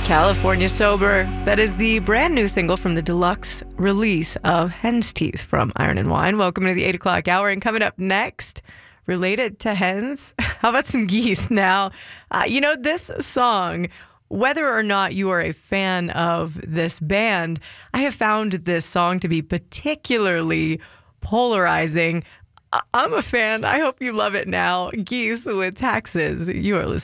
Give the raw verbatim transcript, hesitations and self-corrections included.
California Sober. That is the brand new single from the deluxe release of Hen's Teeth from Iron and Wine. Welcome to the eight o'clock hour. And coming up next, related to hens, how about some geese? Now, uh, you know, this song, whether or not you are a fan of this band, I have found this song to be particularly polarizing. I- I'm a fan. I hope you love it now. Geese with Taxes. You are listening.